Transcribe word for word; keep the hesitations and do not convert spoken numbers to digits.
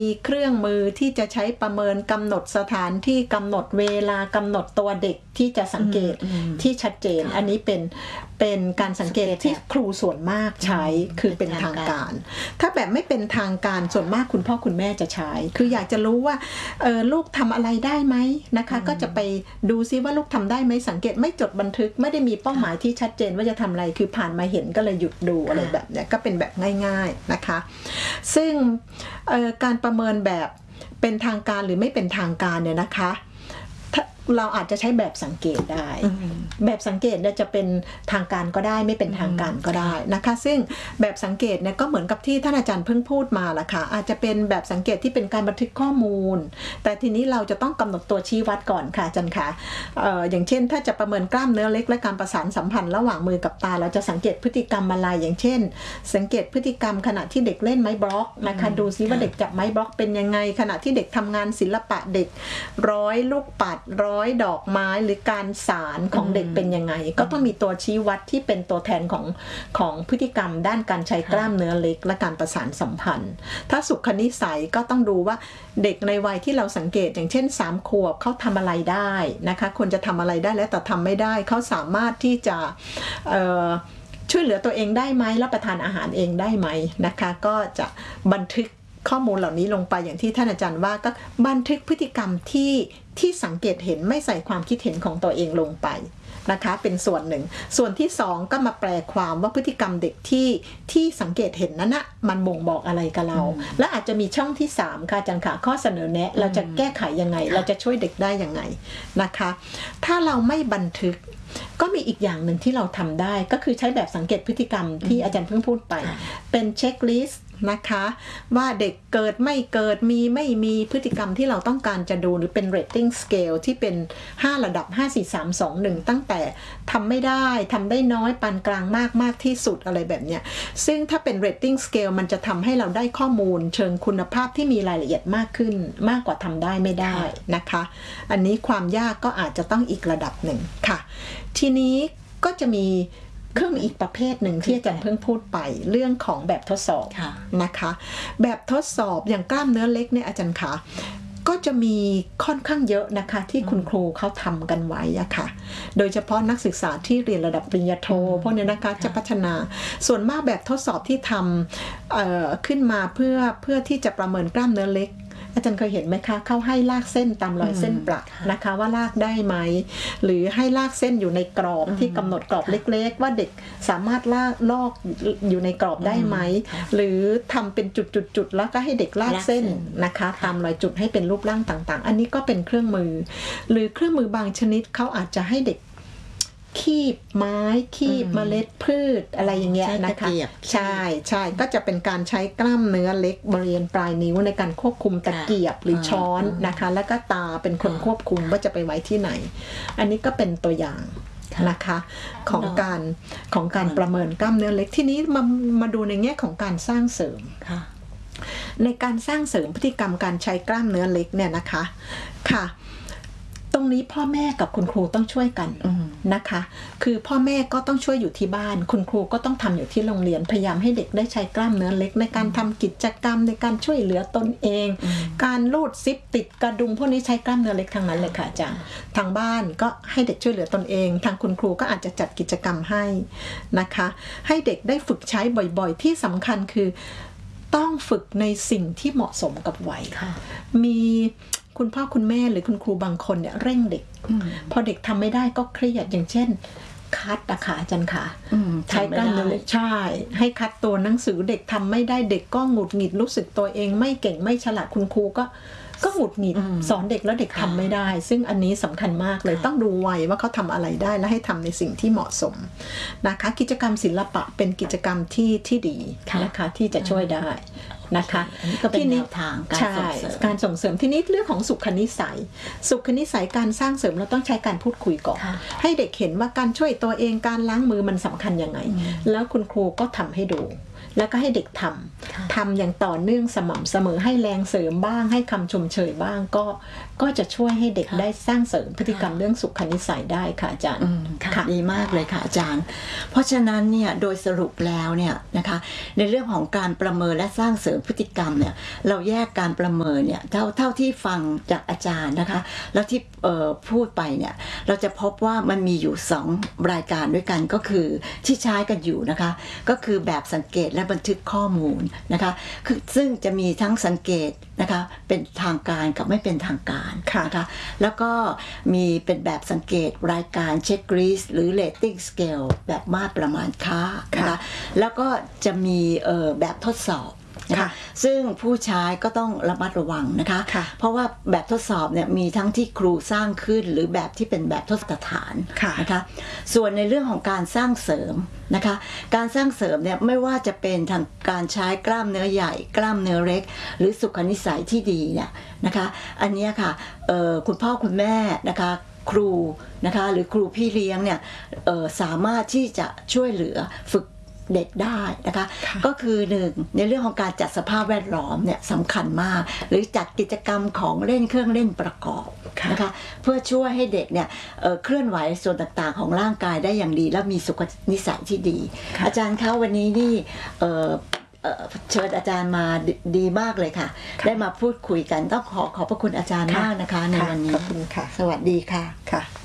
มีเครื่องมือที่จะใช้ประเมินกำหนดสถานที่กำหนดเวลากำหนดตัวเด็กที่จะสังเกตที่ชัดเจนอันนี้เป็นเป็นการสังเกตที่ครูส่วนมากใช้คือเป็นทางการถ้าแบบไม่เป็นทางการส่วนมากคุณพ่อคุณแม่จะใช้คืออยากจะรู้ว่าเออลูกทำอะไรได้ไหมนะคะก็จะไปดูซิว่าลูกทำได้ไหมสังเกตไม่จดบันทึกไม่ได้มีเป้าหมายที่ชัดเจนว่าจะทำอะไรคือผ่านมาเห็นก็เลยหยุดดูอะไรแบบนี้ก็เป็นแบบง่ายๆนะคะซึ่งการประเมินแบบเป็นทางการหรือไม่เป็นทางการเนี่ยนะคะเราอาจจะใช้แบบสังเกตได้แบบสังเกตเนี่ยจะเป็นทางการก็ได้ไม่เป็นทางการก็ได้นะคะซึ่งแบบสังเกตเนี่ยก็เหมือนกับที่ท่านอาจารย์เพิ่งพูดมาละค่ะอาจจะเป็นแบบสังเกตที่เป็นการบันทึกข้อมูลแต่ทีนี้เราจะต้องกำหนดตัวชี้วัดก่อนค่ะอาจารย์คะเอ่ออย่างเช่นถ้าจะประเมินกล้ามเนื้อเล็กและการประสานสัมพันธ์ระหว่างมือกับตาเราจะสังเกตพฤติกรรมอะไรอย่างเช่นสังเกตพฤติกรรมขณะที่เด็กเล่นไม้บล็อกนะคะดูซิว่าเด็กจับไม้บล็อกเป็นยังไงขณะที่เด็กทำงานศิลปะเด็กร้อยลูกปัดร้อยดอกไม้หรือการสารของเด็กเป็นยังไงก็ต้องมีตัวชี้วัดที่เป็นตัวแทนของของพฤติกรรมด้านการใช้กล้ามเนื้อเล็กและการประสานสัมพันธ์ถ้าสุขนิสัยก็ต้องดูว่าเด็กในวัยที่เราสังเกตอย่างเช่นสามขวบเขาทำอะไรได้นะคะควรจะทำอะไรได้แล้วแต่ทำไม่ได้เขาสามารถที่จะเอ่อช่วยเหลือตัวเองได้ไหมรับประทานอาหารเองได้ไหมนะคะก็จะบันทึกข้อมูลเหล่านี้ลงไปอย่างที่ท่านอาจารย์ว่าก็บันทึกพฤติกรรมที่ที่สังเกตเห็นไม่ใส่ความคิดเห็นของตัวเองลงไปนะคะเป็นส่วนหนึ่งส่วนที่สองก็มาแปลความว่าพฤติกรรมเด็กที่ที่สังเกตเห็นนั้นนะมันบ่งบอกอะไรกับเราและอาจจะมีช่องที่สามค่ะอาจารย์ค่ะข้อเสนอแนะเราจะแก้ไขยังไงเราจะช่วยเด็กได้ยังไงนะคะถ้าเราไม่บันทึกก็มีอีกอย่างหนึ่งที่เราทำได้ก็คือใช้แบบสังเกตพฤติกรรมที่อาจารย์เพิ่งพูดไปเป็นเช็คลิสต์นะคะว่าเด็กเกิดไม่เกิดมีไม่มีพฤติกรรมที่เราต้องการจะดูหรือเป็น rating scale ที่เป็นห้าระดับห้า สี่ สาม สอง หนึ่งตั้งแต่ทำไม่ได้ทำได้น้อยปานกลางมากมากที่สุดอะไรแบบเนี้ยซึ่งถ้าเป็น rating scale มันจะทำให้เราได้ข้อมูลเชิงคุณภาพที่มีรายละเอียดมากขึ้นมากกว่าทำได้ไม่ได้นะคะอันนี้ความยากก็อาจจะต้องอีกระดับหนึ่งค่ะทีนี้ก็จะมีเครื่องอีกประเภทหนึ่งที่อาจารย์เพิ่งพูดไปเรื่องของแบบทดสอบนะคะแบบทดสอบอย่างกล้ามเนื้อเล็กเนี่ยอาจารย์คะก็จะมีค่อนข้างเยอะนะคะที่คุณครูเขาทำกันไว้อะค่ะโดยเฉพาะนักศึกษาที่เรียนระดับปริญญาโทพวกนี้นะคะจะพัฒนาส่วนมากแบบทดสอบที่ทำขึ้นมาเพื่อเพื่อที่จะประเมินกล้ามเนื้อเล็กอาจารย์เคยเห็นไหมคะเขาให้ลากเส้นตามรอยเส้นประนะคะว่าลากได้ไหมหรือให้ลากเส้นอยู่ในกรอบที่กำหนดกรอบเล็กๆว่าเด็กสามารถลากลอกอยู่ในกรอบได้ไหมหรือทำเป็นจุดๆๆแล้วก็ให้เด็กลากเส้นนะคะตามรอยจุดให้เป็นรูปร่างต่างๆอันนี้ก็เป็นเครื่องมือหรือเครื่องมือบางชนิดเขาอาจจะให้เด็กคีบไม้คีบเมล็ดพืชอะไรอย่างเงี้ยนะคะใช่ใช่ก็จะเป็นการใช้กล้ามเนื้อเล็กบริเวณปลายนิ้วในการควบคุมตะเกียบหรือช้อนนะคะแล้วก็ตาเป็นคนควบคุมว่าจะไปไว้ที่ไหนอันนี้ก็เป็นตัวอย่างนะคะของการของการประเมินกล้ามเนื้อเล็กทีนี้มามาดูในแง่ของการสร้างเสริมในการสร้างเสริมพฤติกรรมการใช้กล้ามเนื้อเล็กเนี่ยนะคะค่ะตรงนี้พ่อแม่กับคุณครูต้องช่วยกันนะคะคือพ่อแม่ก็ต้องช่วยอยู่ที่บ้านคุณครูก็ต้องทำอยู่ที่โรงเรียนพยายามให้เด็กได้ใช้กล้ามเนื้อเล็กในการทำกิจกรรมในการช่วยเหลือตนเองการลูดซิปติดกระดุมพวกนี้ใช้กล้ามเนื้อเล็กทั้งนั้นเลยค่ะอาจารย์ทางบ้านก็ให้เด็กช่วยเหลือตนเองทางคุณครูก็อาจจะจัดกิจกรรมให้นะคะให้เด็กได้ฝึกใช้บ่อยๆที่สำคัญคือต้องฝึกในสิ่งที่เหมาะสมกับวัยมีคุณพ่อคุณแม่หรือคุณครูบางคนเนี่ยเร่งเด็กพอเด็กทำไม่ได้ก็เครียดอย่างเช่นคัดนะคะอาจารย์ค่ะใช้กล้ามเนื้อใช่ให้คัดตัวหนังสือเด็กทำไม่ได้เด็กก็หงุดหงิดรู้สึกตัวเองไม่เก่งไม่ฉลาดคุณครูก็ก็หงุดหงิดสอนเด็กแล้วเด็กทำไม่ได้ซึ่งอันนี้สำคัญมากเลยต้องดูวัยว่าเขาทำอะไรได้และให้ทำในสิ่งที่เหมาะสมนะคะกิจกรรมศิลปะเป็นกิจกรรมที่ที่ดีนะคะที่จะช่วยได้นะคะก็เป็นแนวทางการส่งเสริมการส่งเสริมที่นี้เรื่องของสุขนิสัยสุขนิสัยการสร้างเสริมเราต้องใช้การพูดคุยก่อนให้เด็กเห็นว่าการช่วยตัวเองการล้างมือมันสำคัญยังไงแล้วคุณครูก็ทำให้ดูแล้วก็ให้เด็กทำทำอย่างต่อเนื่องสม่ำเสมอให้แรงเสริมบ้างให้คำชมเชยบ้างก็ก็จะช่วยให้เด็กได้สร้างเสริมพฤติกรรมเรื่องสุขนิสัยได้ค่ะอาจารย์ค่ะดีมากเลยค่ะอาจารย์เพราะฉะนั้นเนี่ยโดยสรุปแล้วเนี่ยนะคะในเรื่องของการประเมินและสร้างเสริมพฤติกรรมเนี่ยเราแยกการประเมินเนี่ยเท่าเท่าที่ฟังจากอาจารย์นะคะแล้วที่พูดไปเนี่ยเราจะพบว่ามันมีอยู่สองรายการด้วยกันก็คือที่ใช้กันอยู่นะคะก็คือแบบสังเกตและบันทึกข้อมูลนะคะคือซึ่งจะมีทั้งสังเกตนะคะเป็นทางการกับไม่เป็นทางการนะคะแล้วก็มีเป็นแบบสังเกตรายการเช็คลิสต์หรือ rating scale แบบมาตรประมาณค่านะคะแล้วก็จะมีแบบทดสอบนะคะซึ่งผู้ใช้ก็ต้องระมัดระวังนะคะเพราะว่าแบบทดสอบเนี่ยมีทั้งที่ครูสร้างขึ้นหรือแบบที่เป็นแบบทดสอบฐานนะคะส่วนในเรื่องของการสร้างเสริมนะคะการสร้างเสริมเนี่ยไม่ว่าจะเป็นทางการใช้กล้ามเนื้อใหญ่กล้ามเนื้อเล็กหรือสุขนิสัยที่ดีเนี่ยนะคะอันนี้ค่ะคุณพ่อคุณแม่นะคะครูนะคะหรือครูพี่เลี้ยงเนี่ยสามารถที่จะช่วยเหลือฝึกเด็กได้นะคะก็คือหนึ่งในเรื่องของการจัดสภาพแวดล้อมเนี่ยสำคัญมากหรือจัดกิจกรรมของเล่นเครื่องเล่นประกอบนะคะเพื่อช่วยให้เด็กเนี่ย เอ่อ เคลื่อนไหวส่วนต่างๆของร่างกายได้อย่างดีและมีสุขนิสัยที่ดีอาจารย์คะวันนี้นี่เอ่อเชิญอาจารย์มาดีมากเลยค่ะได้มาพูดคุยกันต้องขอขอบพระคุณอาจารย์มากนะคะในวันนี้สวัสดีค่ะ